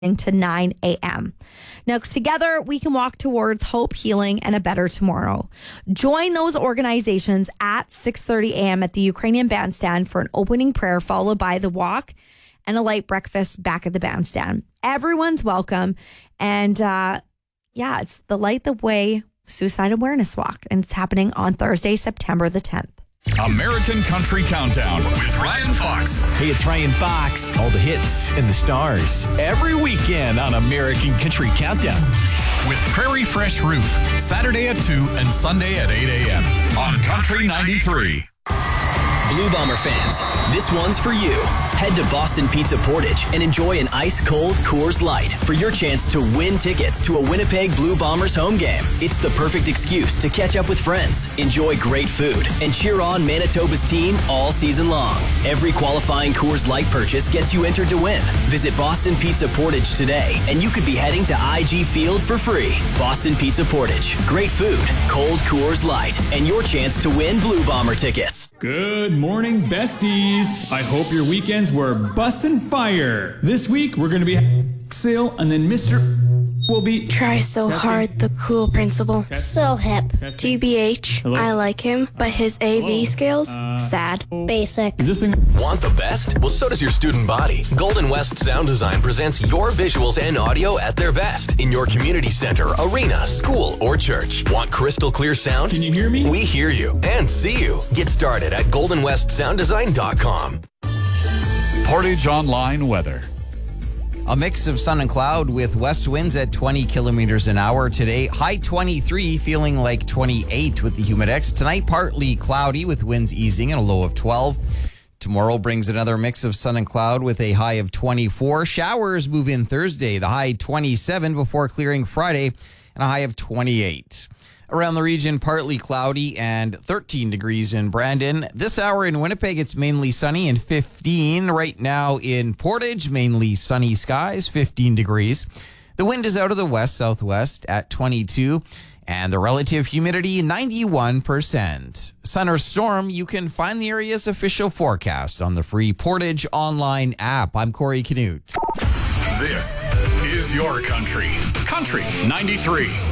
to 9 a.m. Now, together, we can walk towards hope, healing, and a better tomorrow. Join those organizations at 6:30 a.m. at the Ukrainian Bandstand for an opening prayer, followed by the walk and a light breakfast back at the bandstand. Everyone's welcome. And it's the Light the Way Suicide Awareness Walk, and it's happening on Thursday, September the 10th. American Country Countdown with Ryan Fox. Hey, it's Ryan Fox. All the hits and the stars every weekend on American Country Countdown. With Prairie Fresh Roof, Saturday at 2 and Sunday at 8 a.m. on Country 93. Blue Bomber fans, this one's for you. Head to Boston Pizza Portage and enjoy an ice-cold Coors Light for your chance to win tickets to a Winnipeg Blue Bombers home game. It's the perfect excuse to catch up with friends, enjoy great food, and cheer on Manitoba's team all season long. Every qualifying Coors Light purchase gets you entered to win. Visit Boston Pizza Portage today, and you could be heading to IG Field for free. Boston Pizza Portage. Great food, cold Coors Light, and your chance to win Blue Bomber tickets. Good morning, besties. I hope your weekends were bussin' fire. This week, we're going to be sale, and then Mr. will be... Try so hard, the cool principal. So hip. TBH, Hello? I like him, but his AV skills, sad. Basic. Is this thing... Want the best? Well, so does your student body. Golden West Sound Design presents your visuals and audio at their best in your community center, arena, school, or church. Want crystal clear sound? Can you hear me? We hear you and see you. Get started at goldenwestsounddesign.com. Portage Online weather. A mix of sun and cloud with west winds at 20 kilometers an hour today. High 23, feeling like 28 with the humidex. Tonight, partly cloudy with winds easing and a low of 12. Tomorrow brings another mix of sun and cloud with a high of 24. Showers move in Thursday, the high 27 before clearing Friday and a high of 28. Around the region, partly cloudy and 13 degrees in Brandon. This hour in Winnipeg, it's mainly sunny and 15. Right now in Portage, mainly sunny skies, 15 degrees. The wind is out of the west-southwest at 22, and the relative humidity, 91%. Sun or storm, you can find the area's official forecast on the free Portage Online app. I'm Corey Canute. This is your country. Country 93.